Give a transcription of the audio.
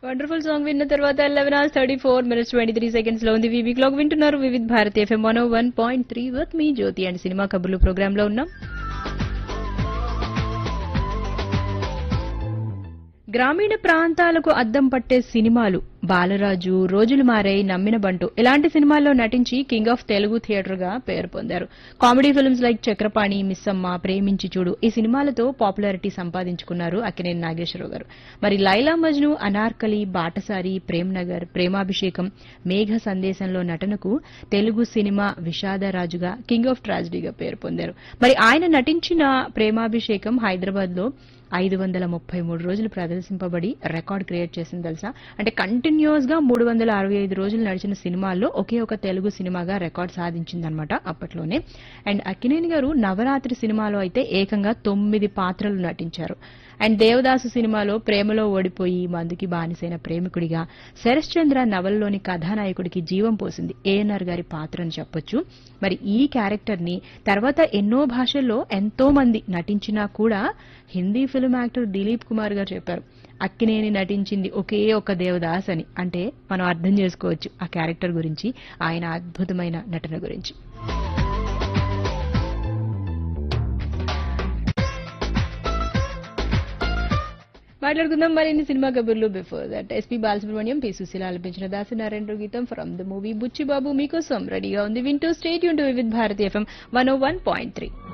Wonderful song విన్న తర్వాత 11 hours 34 minutes 23 seconds లో ఉంది వీవీ క్లాక్ వింటున్నారు Vividh Bharati FM 101.3 with me Jyothi and cinema కబుర్లు ప్రోగ్రామ్ లో ఉన్నాం. గ్రామీణ ప్రాంతాలకు అద్దం పట్టే సినిమాలు బాలరాజు, రోజులు మారాయి, నమ్మిన బంటు ఇలాంటి సినిమాల్లో నటించి కింగ్ ఆఫ్ తెలుగు థియేటర్ గా పేరు పొందారు. Comedy films like Chakrapani, Missamma, ప్రేమించి చూడు ఈ సినిమాలతో పాపులారిటీ సంపాదించుకున్నారు అక్కినేని నాగేశ్వరరావు గారు. మరి లైలా మజ్ను, అనార్కలి, బాటసారి, ప్రేమ్ నగర్, ప్రేమాభిషేకం, మేఘ సందేశంలో నటనకు తెలుగు సినిమా విషాదరాజుగా కింగ్ ఆఫ్ ట్రాజడీగా పేరు పొందారు. మరి ఆయన నటించిన ప్రేమాభిషేకం హైదరాబాద్ లో 533 రోజులు ప్రదర్శింపబడి రికార్డ్ క్రియేట్ చేసింది తెలుసా. అంటే కంటిన్యూస్ గా 365 రోజులు నడిచిన సినిమాల్లో ఒకే ఒక తెలుగు సినిమాగా రికార్డ్ సాధించిందనమాట అప్పట్లోనే. అండ్ అక్కినేని గారు నవరాత్రి సినిమాలో అయితే ఏకంగా 9 పాత్రలు నటించారు. అండ్ దేవదాసు సినిమాలో ప్రేమలో ఓడిపోయి మందుకి బానిసైన ప్రేమికుడిగా, శరశ్చంద్ర నవలలోని కథానాయకుడికి జీవం పోసింది ఏఎన్ఆర్ గారి పాత్ర అని చెప్పొచ్చు. మరి ఈ క్యారెక్టర్ ని తర్వాత ఎన్నో భాషల్లో ఎంతో మంది నటించినా కూడా హిందీ ఫిల్మ్ యాక్టర్ దిలీప్ కుమార్ గారు చెప్పారు అక్కినేని నటించింది ఒకే ఒక దేవదాస్ అని. అంటే మనం అర్థం చేసుకోవచ్చు ఆ క్యారెక్టర్ గురించి, ఆయన అద్భుతమైన నటన గురించి. మాట్లాడుకుందాం మరిన్ని సినిమా కబుర్లు. Before that SP Balasubrahmanyam, P Susheela ఆలపించిన దాసనారాయణ గీతం ఫ్రమ్ ద మూవీ బుచ్చిబాబు మీకోసం రెడీగా ఉంది. వింటూ state Yoon to Vividh Bharati FM 101.3.